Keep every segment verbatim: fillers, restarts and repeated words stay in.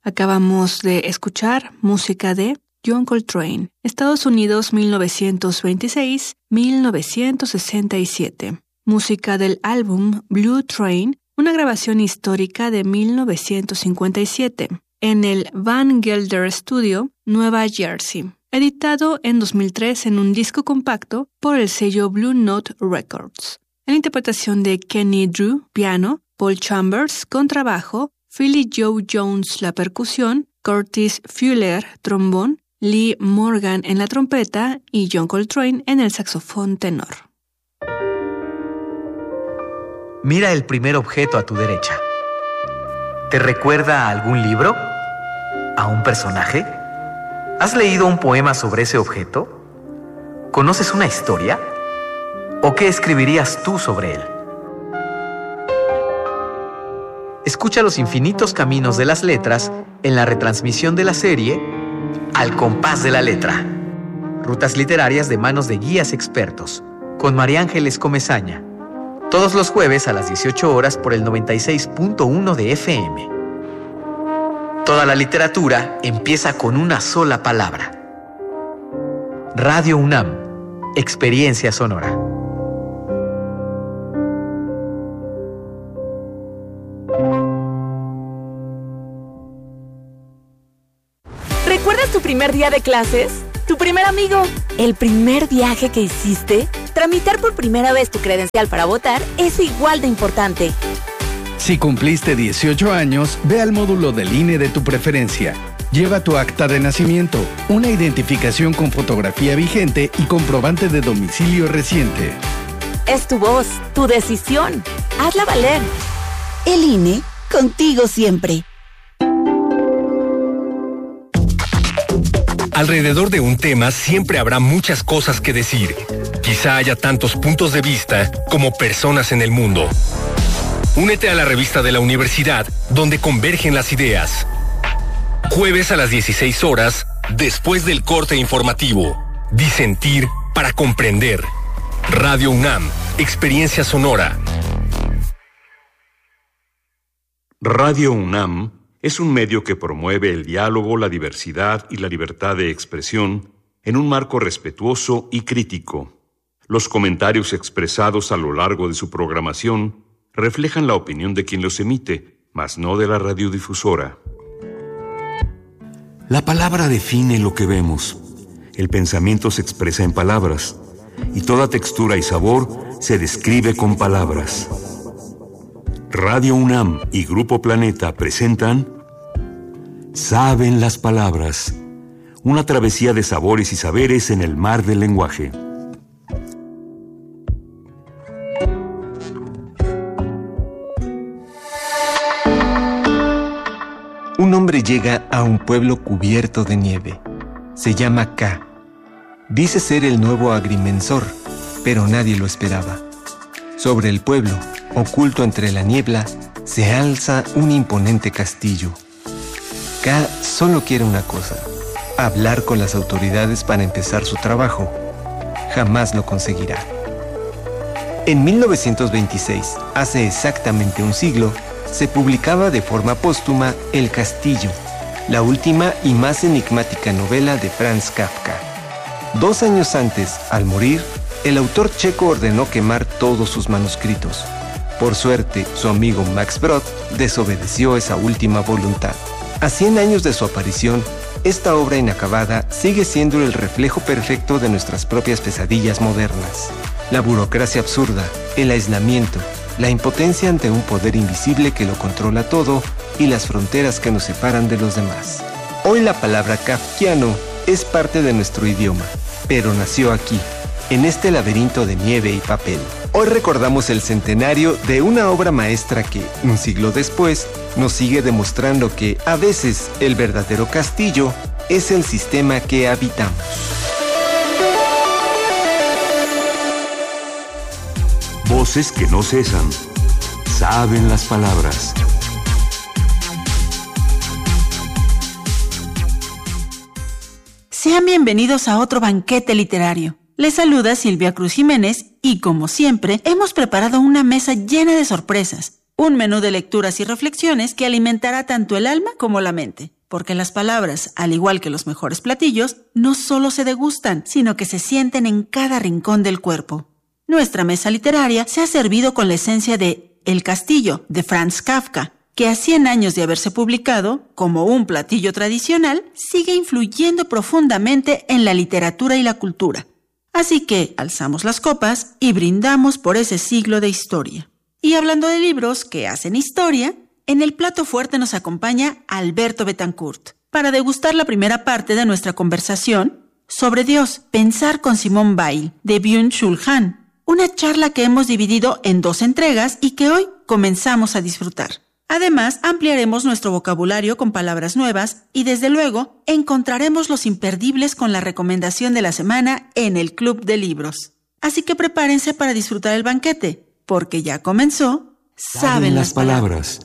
Acabamos de escuchar música de John Coltrane, Estados Unidos mil novecientos veintiséis a mil novecientos sesenta y siete. Música del álbum Blue Train, una grabación histórica de mil novecientos cincuenta y siete, en el Van Gelder Studio, Nueva Jersey. Editado en dos mil tres en un disco compacto por el sello Blue Note Records. En interpretación de Kenny Drew, piano, Paul Chambers, contrabajo, Philly Joe Jones, la percusión, Curtis Fuller, trombón, Lee Morgan en la trompeta y John Coltrane en el saxofón tenor. Mira el primer objeto a tu derecha. ¿Te recuerda a algún libro? ¿A un personaje? ¿Has leído un poema sobre ese objeto? ¿Conoces una historia? ¿O qué escribirías tú sobre él? Escucha los infinitos caminos de las letras en la retransmisión de la serie Al compás de la letra. Rutas literarias de manos de guías expertos, con María Ángeles Comezaña. Todos los jueves a las dieciocho horas por el noventa y seis punto uno de F M. Toda la literatura empieza con una sola palabra. Radio UNAM, experiencia sonora. ¿Recuerdas tu primer día de clases? ¿Tu primer amigo? ¿El primer viaje que hiciste? Tramitar por primera vez tu credencial para votar es igual de importante. Si cumpliste dieciocho años, ve al módulo del I N E de tu preferencia. Lleva tu acta de nacimiento, una identificación con fotografía vigente y comprobante de domicilio reciente. Es tu voz, tu decisión. Hazla valer. El I N E, contigo siempre. Alrededor de un tema siempre habrá muchas cosas que decir. Quizá haya tantos puntos de vista como personas en el mundo. Únete a la revista de la universidad, donde convergen las ideas. Jueves a las dieciséis horas, después del corte informativo. Disentir para comprender. Radio UNAM, experiencia sonora. Radio UNAM es un medio que promueve el diálogo, la diversidad y la libertad de expresión en un marco respetuoso y crítico. Los comentarios expresados a lo largo de su programación reflejan la opinión de quien los emite, mas no de la radiodifusora. La palabra define lo que vemos. El pensamiento se expresa en palabras, y toda textura y sabor se describe con palabras. Radio UNAM y Grupo Planeta presentan Saben las palabras, una travesía de sabores y saberes en el mar del lenguaje. Un hombre llega a un pueblo cubierto de nieve. Se llama K. Dice ser el nuevo agrimensor, pero nadie lo esperaba. Sobre el pueblo, oculto entre la niebla, se alza un imponente castillo. K solo quiere una cosa: hablar con las autoridades para empezar su trabajo. Jamás lo conseguirá. En mil novecientos veintiséis, hace exactamente un siglo, se publicaba de forma póstuma El Castillo, la última y más enigmática novela de Franz Kafka. Dos años antes, al morir, el autor checo ordenó quemar todos sus manuscritos. Por suerte, su amigo Max Brod desobedeció esa última voluntad. A cien años de su aparición, esta obra inacabada sigue siendo el reflejo perfecto de nuestras propias pesadillas modernas. La burocracia absurda, el aislamiento, la impotencia ante un poder invisible que lo controla todo y las fronteras que nos separan de los demás. Hoy la palabra kafkiano es parte de nuestro idioma, pero nació aquí, en este laberinto de nieve y papel. Hoy recordamos el centenario de una obra maestra que, un siglo después, nos sigue demostrando que, a veces, el verdadero castillo es el sistema que habitamos. Voces que no cesan. Saben las palabras. Sean bienvenidos a otro banquete literario. Les saluda Silvia Cruz Jiménez y, como siempre, hemos preparado una mesa llena de sorpresas, un menú de lecturas y reflexiones que alimentará tanto el alma como la mente. porque las palabras, al igual que los mejores platillos, no solo se degustan, sino que se sienten en cada rincón del cuerpo. Nuestra mesa literaria se ha servido con la esencia de El Castillo, de Franz Kafka, que a cien años de haberse publicado, como un platillo tradicional, sigue influyendo profundamente en la literatura y la cultura. Así que alzamos las copas y brindamos por ese siglo de historia. Y hablando de libros que hacen historia, en el plato fuerte nos acompaña Alberto Betancourt para degustar la primera parte de nuestra conversación sobre Dios, Pensar con Simone Weil, de Byung-Chul Han, una charla que hemos dividido en dos entregas y que hoy comenzamos a disfrutar. Además, ampliaremos nuestro vocabulario con palabras nuevas y, desde luego, encontraremos los imperdibles con la recomendación de la semana en el Club de Libros. Así que prepárense para disfrutar el banquete, porque ya comenzó Saben las Palabras.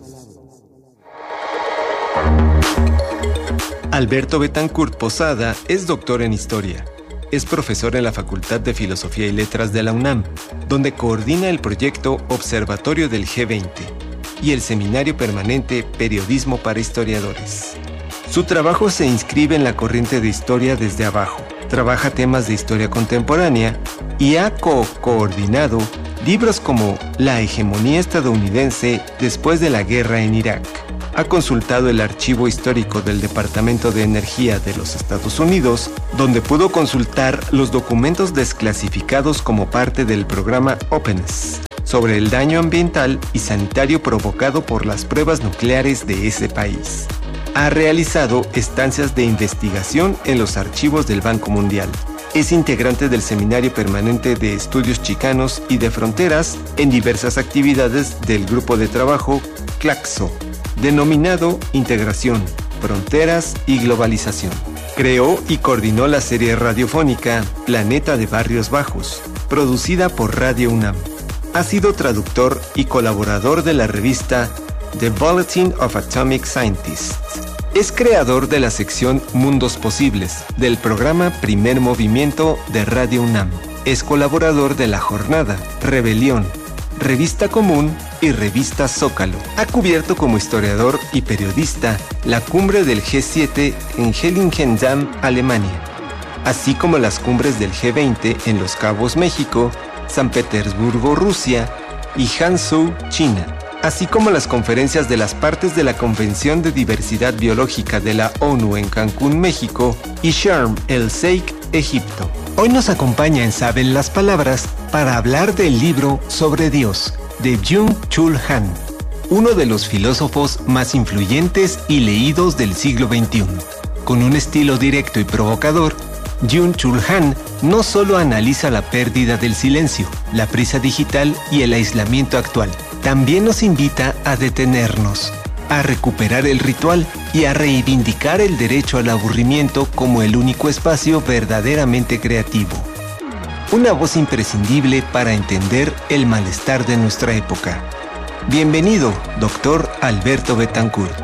Alberto Betancourt Posada es doctor en Historia. Es profesor en la Facultad de Filosofía y Letras de la UNAM, donde coordina el proyecto Observatorio del G veinte y el Seminario Permanente Periodismo para Historiadores. Su trabajo se inscribe en la corriente de historia desde abajo. Trabaja temas de historia contemporánea y ha co-coordinado libros como La hegemonía estadounidense después de la guerra en Irak. Ha consultado el archivo histórico del Departamento de Energía de los Estados Unidos, donde pudo consultar los documentos desclasificados como parte del programa Openness sobre el daño ambiental y sanitario provocado por las pruebas nucleares de ese país. Ha realizado estancias de investigación en los archivos del Banco Mundial. Es integrante del Seminario Permanente de Estudios Chicanos y de Fronteras en diversas actividades del Grupo de Trabajo CLACSO, denominado Integración, Fronteras y Globalización. Creó y coordinó la serie radiofónica Planeta de Barrios Bajos, producida por Radio UNAM. Ha sido traductor y colaborador de la revista The Bulletin of Atomic Scientists. Es creador de la sección Mundos Posibles del programa Primer Movimiento de Radio UNAM. Es colaborador de La Jornada, Rebelión, Revista Común y Revista Zócalo. Ha cubierto como historiador y periodista la cumbre del G siete en Heiligendamm, Alemania, así como las cumbres del G veinte en Los Cabos, México, San Petersburgo, Rusia y Hangzhou, China, así como las conferencias de las partes de la Convención de Diversidad Biológica de la ONU en Cancún, México y Sharm el Sheikh, Egipto. Hoy nos acompaña en Saben las Palabras para hablar del libro Sobre Dios, de Byung-Chul Han, uno de los filósofos más influyentes y leídos del siglo veintiuno. Con un estilo directo y provocador, Byung-Chul Han no solo analiza la pérdida del silencio, la prisa digital y el aislamiento actual, también nos invita a detenernos, a recuperar el ritual y a reivindicar el derecho al aburrimiento como el único espacio verdaderamente creativo. Una voz imprescindible para entender el malestar de nuestra época. Bienvenido, doctor Alberto Betancourt.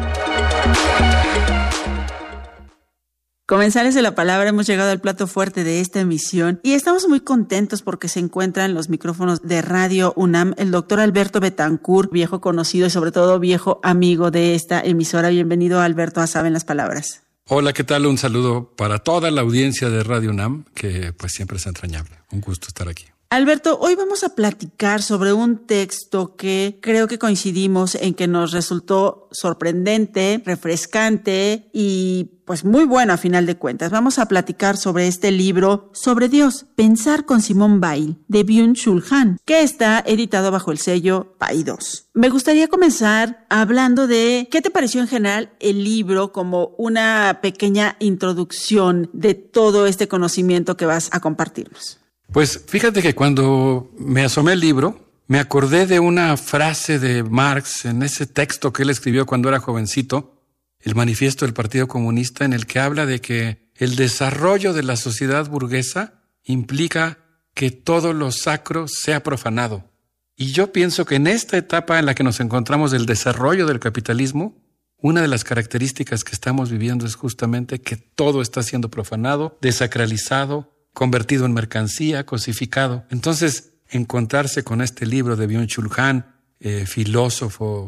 Comensales de la palabra, hemos llegado al plato fuerte de esta emisión y estamos muy contentos porque se encuentran en los micrófonos de Radio UNAM el doctor Alberto Betancourt, viejo conocido y sobre todo viejo amigo de esta emisora. Bienvenido, Alberto, a Saben las Palabras. Hola, ¿qué tal? Un saludo para toda la audiencia de Radio UNAM, que pues siempre es entrañable. Un gusto estar aquí. Alberto, hoy vamos a platicar sobre un texto que creo que coincidimos en que nos resultó sorprendente, refrescante y pues muy bueno a final de cuentas. Vamos a platicar sobre este libro Sobre Dios, Pensar con Simone Weil, de Byung-Chul Han, que está editado bajo el sello Paidós. Me gustaría comenzar hablando de qué te pareció en general el libro como una pequeña introducción de todo este conocimiento que vas a compartirnos. Pues fíjate que cuando me asomé al libro, me acordé de una frase de Marx en ese texto que él escribió cuando era jovencito, el Manifiesto del Partido Comunista, en el que habla de que el desarrollo de la sociedad burguesa implica que todo lo sacro sea profanado. Y yo pienso que en esta etapa en la que nos encontramos del desarrollo del capitalismo, una de las características que estamos viviendo es justamente que todo está siendo profanado, desacralizado, convertido en mercancía, cosificado. Entonces, encontrarse con este libro de Byung-Chul Han, eh, filósofo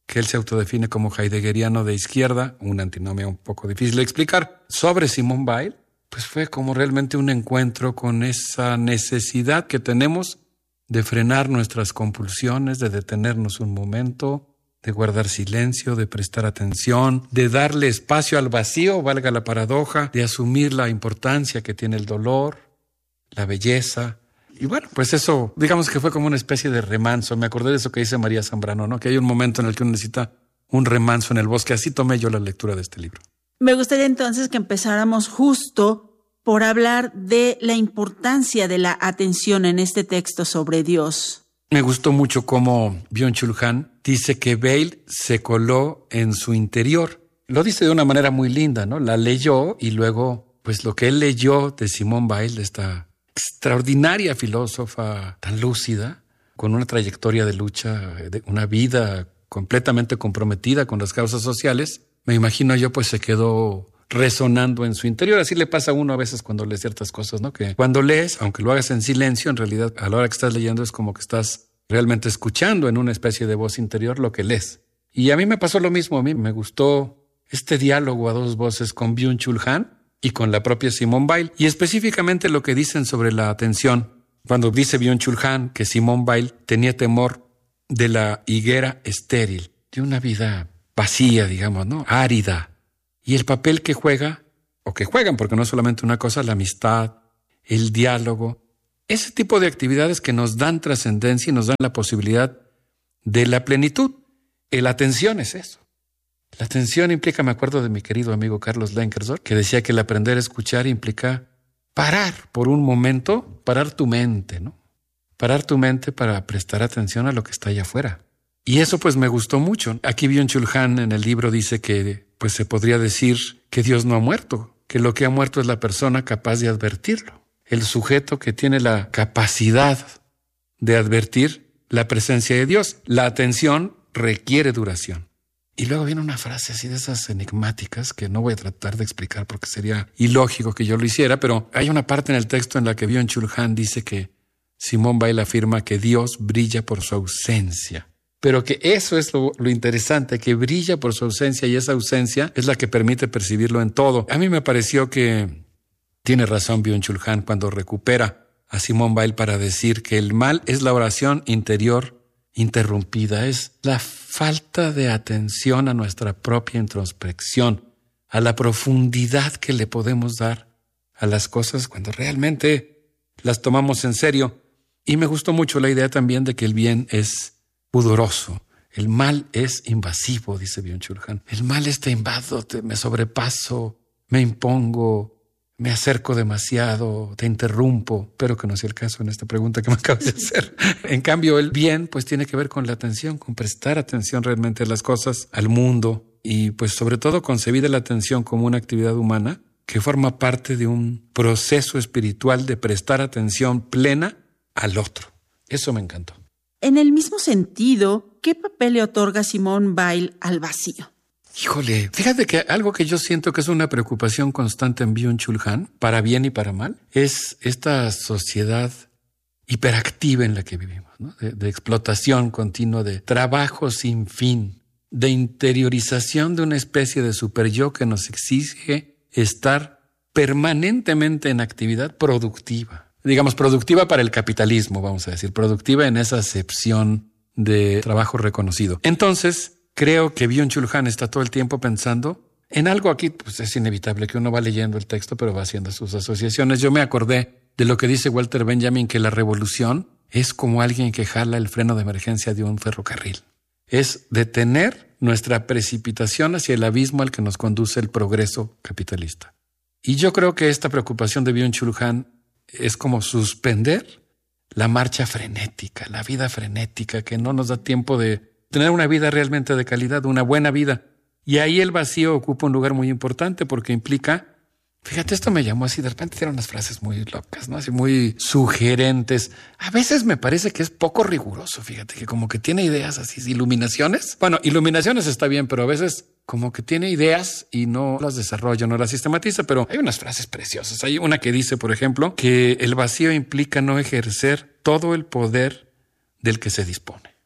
que él se autodefine como heideggeriano de izquierda, una antinomia un poco difícil de explicar, sobre Simone Weil, pues fue como realmente un encuentro con esa necesidad que tenemos de frenar nuestras compulsiones, de detenernos un momento, de guardar silencio, de prestar atención, de darle espacio al vacío, valga la paradoja, de asumir la importancia que tiene el dolor, la belleza. Y bueno, pues eso, digamos que fue como una especie de remanso. Me acordé de eso que dice María Zambrano, ¿no? Que hay un momento en el que uno necesita un remanso en el bosque. Así tomé yo la lectura de este libro. Me gustaría entonces que empezáramos justo por hablar de la importancia de la atención en este texto sobre Dios. Me gustó mucho cómo Byung-Chul Han dice que Weil se coló en su interior. Lo dice de una manera muy linda, ¿no? La leyó y luego, pues lo que él leyó de Simone Weil, de esta extraordinaria filósofa tan lúcida, con una trayectoria de lucha, de una vida completamente comprometida con las causas sociales, me imagino yo pues se quedó resonando en su interior. Así le pasa a uno a veces cuando lee ciertas cosas, ¿no? Que cuando lees, aunque lo hagas en silencio, en realidad a la hora que estás leyendo es como que estás realmente escuchando en una especie de voz interior lo que lees. Y a mí me pasó lo mismo. A mí me gustó este diálogo a dos voces con Byung-Chul Han y con la propia Simone Weil, y específicamente lo que dicen sobre la atención. Cuando dice Byung-Chul Han que Simone Weil tenía temor de la higuera estéril, de una vida vacía, digamos, ¿no? Árida. Y el papel que juega, o que juegan, porque no es solamente una cosa, la amistad, el diálogo, ese tipo de actividades que nos dan trascendencia y nos dan la posibilidad de la plenitud. La atención es eso. La atención implica, me acuerdo de mi querido amigo Carlos Lenkersdorf, que decía que el aprender a escuchar implica parar por un momento, parar tu mente, ¿no? Parar tu mente para prestar atención a lo que está allá afuera. Y eso pues me gustó mucho. Aquí Byung-Chul Han en el libro dice que pues se podría decir que Dios no ha muerto, que lo que ha muerto es la persona capaz de advertirlo, el sujeto que tiene la capacidad de advertir la presencia de Dios. La atención requiere duración. Y luego viene una frase así de esas enigmáticas que no voy a tratar de explicar porque sería ilógico que yo lo hiciera, pero hay una parte en el texto en la que Byung-Chul Han dice que Simone Weil afirma que Dios brilla por su ausencia. Pero que eso es lo, lo interesante, que brilla por su ausencia, y esa ausencia es la que permite percibirlo en todo. A mí me pareció que tiene razón Byung-Chul Han cuando recupera a Simone Weil para decir que el mal es la oración interior interrumpida, es la falta de atención a nuestra propia introspección, a la profundidad que le podemos dar a las cosas cuando realmente las tomamos en serio. Y me gustó mucho la idea también de que el bien es pudoroso. El mal es invasivo, dice Byung-Chul Han. El mal es te invado, te, me sobrepaso, me impongo, me acerco demasiado, te interrumpo. Espero que no sea el caso en esta pregunta que me acabas de hacer. En cambio, el bien pues tiene que ver con la atención, con prestar atención realmente a las cosas, al mundo, y pues sobre todo concebir la atención como una actividad humana que forma parte de un proceso espiritual de prestar atención plena al otro. Eso me encantó. En el mismo sentido, ¿qué papel le otorga Simone Weil al vacío? Híjole, fíjate que algo que yo siento que es una preocupación constante en Byung-Chul Han, para bien y para mal, es esta sociedad hiperactiva en la que vivimos, ¿no? De, de explotación continua, de trabajo sin fin, de interiorización de una especie de superyo que nos exige estar permanentemente en actividad productiva. Digamos, productiva para el capitalismo, vamos a decir, productiva en esa acepción de trabajo reconocido. Entonces, creo que Byung-Chul Han está todo el tiempo pensando en algo aquí, pues es inevitable que uno va leyendo el texto, pero va haciendo sus asociaciones. Yo me acordé de lo que dice Walter Benjamin, que la revolución es como alguien que jala el freno de emergencia de un ferrocarril. Es detener nuestra precipitación hacia el abismo al que nos conduce el progreso capitalista. Y yo creo que esta preocupación de Byung-Chul Han es como suspender la marcha frenética, la vida frenética, que no nos da tiempo de tener una vida realmente de calidad, una buena vida. Y ahí el vacío ocupa un lugar muy importante porque implica, fíjate, esto me llamó así, de repente tiene unas frases muy locas, ¿no? Así muy sugerentes. A veces me parece que es poco riguroso, fíjate, que como que tiene ideas así, iluminaciones. Bueno, iluminaciones está bien, pero a veces como que tiene ideas y no las desarrolla, no las sistematiza, pero hay unas frases preciosas. Hay una que dice, por ejemplo, que el vacío implica no ejercer todo el poder del que se dispone.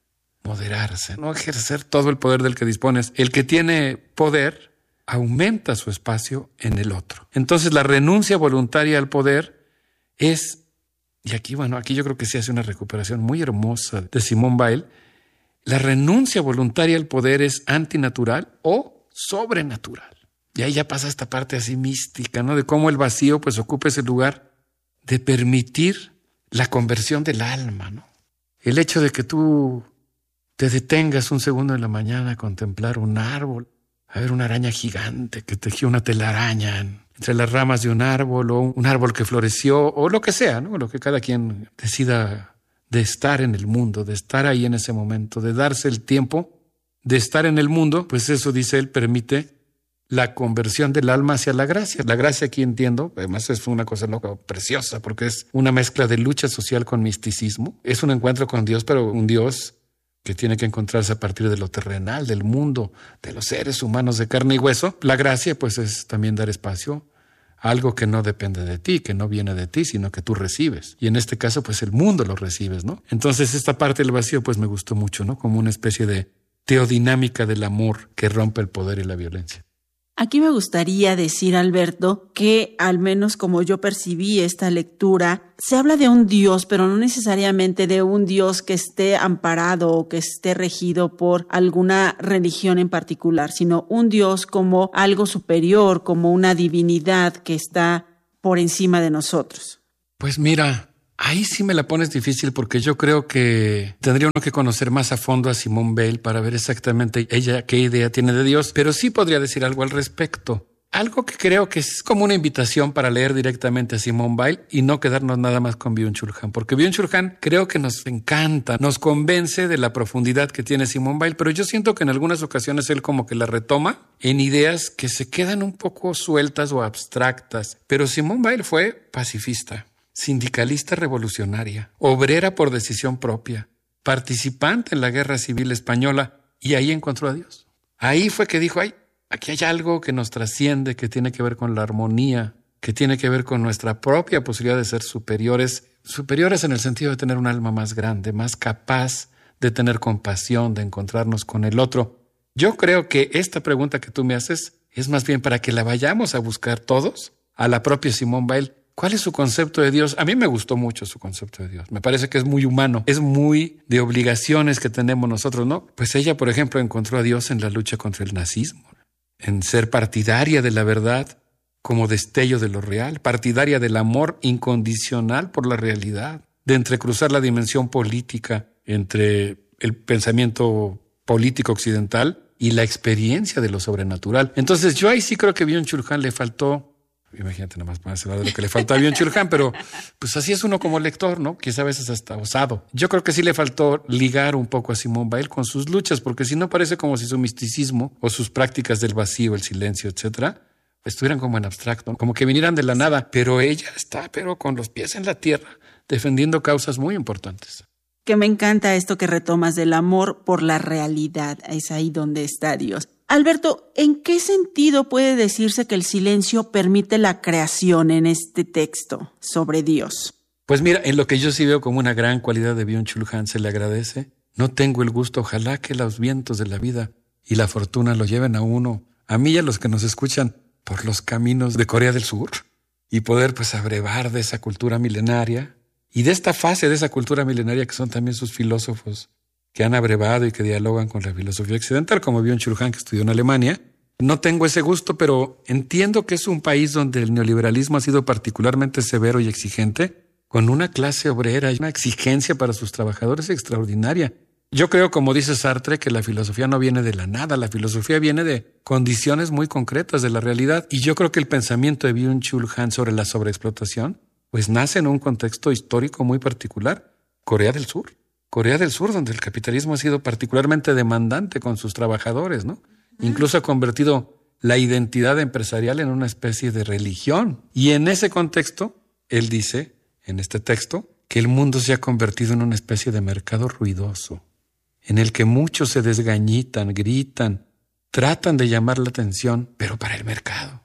moderarse, no ejercer todo el poder del que dispones. El que tiene poder aumenta su espacio en el otro. Entonces la renuncia voluntaria al poder es, y aquí, bueno, aquí yo creo que se hace una recuperación muy hermosa de Simone Weil, la renuncia voluntaria al poder es antinatural o sobrenatural. Y ahí ya pasa esta parte así mística, ¿no? De cómo el vacío pues ocupa ese lugar de permitir la conversión del alma, ¿no? El hecho de que tú te detengas un segundo en la mañana a contemplar un árbol, a ver una araña gigante que tejió una telaraña entre las ramas de un árbol, o un árbol que floreció, o lo que sea, ¿no? Lo que cada quien decida de estar en el mundo, de estar ahí en ese momento, de darse el tiempo de estar en el mundo, pues eso, dice él, permite la conversión del alma hacia la gracia. La gracia, aquí entiendo, además es una cosa loca, preciosa, porque es una mezcla de lucha social con misticismo. Es un encuentro con Dios, pero un Dios que tiene que encontrarse a partir de lo terrenal, del mundo, de los seres humanos de carne y hueso. La gracia, pues, es también dar espacio a algo que no depende de ti, que no viene de ti, sino que tú recibes. Y en este caso, pues, el mundo lo recibes, ¿no? Entonces, esta parte del vacío, pues, me gustó mucho, ¿no? Como una especie de teodinámica del amor que rompe el poder y la violencia. Aquí me gustaría decir, Alberto, que al menos como yo percibí esta lectura, se habla de un Dios, pero no necesariamente de un Dios que esté amparado o que esté regido por alguna religión en particular, sino un Dios como algo superior, como una divinidad que está por encima de nosotros. Pues mira, ahí sí me la pones difícil, porque yo creo que tendría uno que conocer más a fondo a Simone Weil para ver exactamente ella qué idea tiene de Dios, pero sí podría decir algo al respecto. Algo que creo que es como una invitación para leer directamente a Simone Weil y no quedarnos nada más con Byung-Chul Han, porque Byung-Chul Han creo que nos encanta, nos convence de la profundidad que tiene Simone Weil, pero yo siento que en algunas ocasiones él como que la retoma en ideas que se quedan un poco sueltas o abstractas. Pero Simone Weil fue pacifista, sindicalista revolucionaria, obrera por decisión propia, participante en la Guerra Civil Española, y ahí encontró a Dios. Ahí fue que dijo, ay, aquí hay algo que nos trasciende, que tiene que ver con la armonía, que tiene que ver con nuestra propia posibilidad de ser superiores, superiores en el sentido de tener un alma más grande, más capaz de tener compasión, de encontrarnos con el otro. Yo creo que esta pregunta que tú me haces es más bien para que la vayamos a buscar todos a la propia Simone Weil. ¿Cuál es su concepto de Dios? A mí me gustó mucho su concepto de Dios. Me parece que es muy humano, es muy de obligaciones que tenemos nosotros, ¿no? Pues ella, por ejemplo, encontró a Dios en la lucha contra el nazismo, en ser partidaria de la verdad como destello de lo real, partidaria del amor incondicional por la realidad, de entrecruzar la dimensión política entre el pensamiento político occidental y la experiencia de lo sobrenatural. Entonces yo ahí sí creo que a Byung-Chul Han le faltó. Imagínate nada más para hablar de lo que le faltó a Byung-Chul Han, pero pues así es uno como lector, ¿no? Quizá a veces hasta osado. Yo creo que sí le faltó ligar un poco a Simone Weil con sus luchas, porque si no parece como si su misticismo o sus prácticas del vacío, el silencio, etcétera, estuvieran como en abstracto, como que vinieran de la nada. Pero ella está, pero con los pies en la tierra, defendiendo causas muy importantes. Que me encanta esto que retomas del amor por la realidad. Es ahí donde está Dios. Alberto, ¿en qué sentido puede decirse que el silencio permite la creación en este texto sobre Dios? Pues mira, en lo que yo sí veo como una gran cualidad de Byung-Chul Han, se le agradece. No tengo el gusto, ojalá que los vientos de la vida y la fortuna lo lleven a uno, a mí y a los que nos escuchan, por los caminos de Corea del Sur, y poder pues abrevar de esa cultura milenaria y de esta fase de esa cultura milenaria que son también sus filósofos, que han abrevado y que dialogan con la filosofía occidental, como Byung-Chul Han, que estudió en Alemania. No tengo ese gusto, pero entiendo que es un país donde el neoliberalismo ha sido particularmente severo y exigente, con una clase obrera y una exigencia para sus trabajadores extraordinaria. Yo creo, como dice Sartre, que la filosofía no viene de la nada, la filosofía viene de condiciones muy concretas de la realidad, y yo creo que el pensamiento de Byung-Chul Han sobre la sobreexplotación pues nace en un contexto histórico muy particular, Corea del Sur. Corea del Sur, donde el capitalismo ha sido particularmente demandante con sus trabajadores, ¿no? Incluso ha convertido la identidad empresarial en una especie de religión. Y en ese contexto, él dice, en este texto, que el mundo se ha convertido en una especie de mercado ruidoso, en el que muchos se desgañitan, gritan, tratan de llamar la atención, pero para el mercado,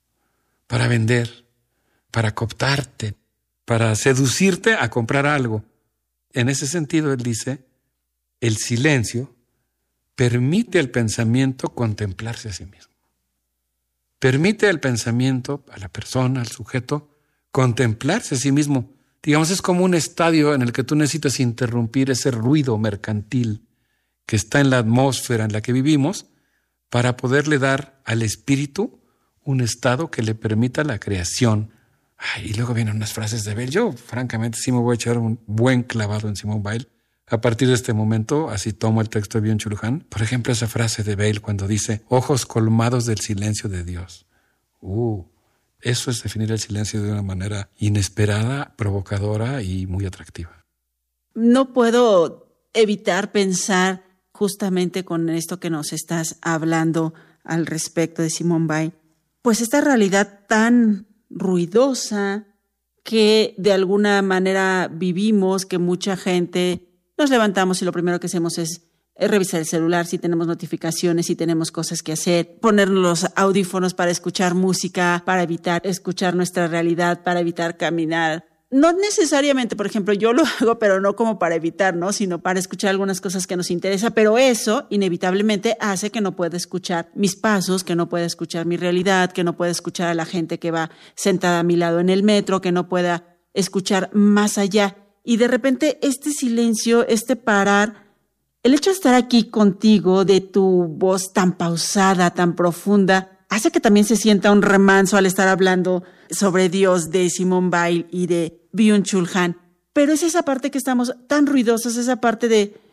para vender, para cooptarte, para seducirte a comprar algo. En ese sentido, él dice el silencio permite al pensamiento contemplarse a sí mismo. Permite al pensamiento, a la persona, al sujeto, contemplarse a sí mismo. Digamos, es como un estadio en el que tú necesitas interrumpir ese ruido mercantil que está en la atmósfera en la que vivimos para poderle dar al espíritu un estado que le permita la creación. Ay, y luego vienen unas frases de Bale. Yo, francamente, sí me voy a echar un buen clavado en Simone Weil. A partir de este momento, así tomo el texto de Byung-Chul Han. Por ejemplo, esa frase de Bale cuando dice, ojos colmados del silencio de Dios. Uh, eso es definir el silencio de una manera inesperada, provocadora y muy atractiva. No puedo evitar pensar justamente con esto que nos estás hablando al respecto de Simone Weil, pues esta realidad tan ruidosa que de alguna manera vivimos, que mucha gente nos levantamos y lo primero que hacemos es revisar el celular, si tenemos notificaciones, si tenemos cosas que hacer, ponernos los audífonos para escuchar música, para evitar escuchar nuestra realidad, para evitar caminar. No necesariamente, por ejemplo, yo lo hago, pero no como para evitar, ¿no? Sino para escuchar algunas cosas que nos interesan, pero eso inevitablemente hace que no pueda escuchar mis pasos, que no pueda escuchar mi realidad, que no pueda escuchar a la gente que va sentada a mi lado en el metro, que no pueda escuchar más allá. Y de repente este silencio, este parar, el hecho de estar aquí contigo, de tu voz tan pausada, tan profunda, hace que también se sienta un remanso al estar hablando sobre Dios de Simone Weil y de Byung-Chul Han. Pero es esa parte que estamos tan ruidosos, esa parte de